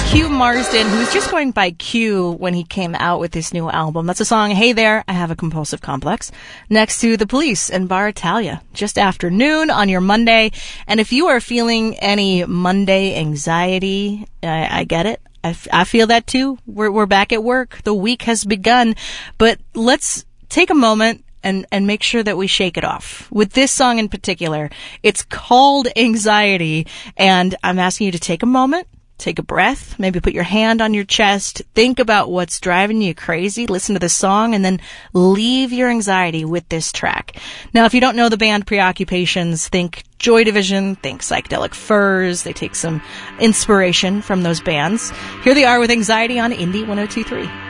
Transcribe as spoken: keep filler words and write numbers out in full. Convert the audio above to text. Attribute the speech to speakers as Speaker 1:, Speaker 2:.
Speaker 1: Q Marsden, who was just going by Q when he came out with this new album. That's a song, Hey There, I Have a Compulsive Complex. Next to The Police and Bar Italia, just after noon on your Monday. And if you are feeling any Monday anxiety, I, I get it. I, f- I feel that too. We're, we're back at work. The week has begun. But let's take a moment and, and make sure that we shake it off. With this song in particular, it's called Anxiety, and I'm asking you to take a moment. Take a breath, maybe put your hand on your chest, think about what's driving you crazy, listen to the song, and then leave your anxiety with this track. Now, if you don't know the band Preoccupations, think Joy Division, think Psychedelic Furs. They take some inspiration from those bands. Here they are with Anxiety on Indie one oh two point three.